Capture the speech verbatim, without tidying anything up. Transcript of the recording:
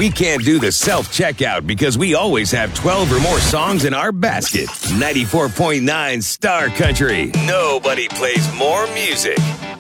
We can't do the self-checkout because we always have twelve or more songs in our basket. ninety-four point nine Star Country. Nobody plays more music.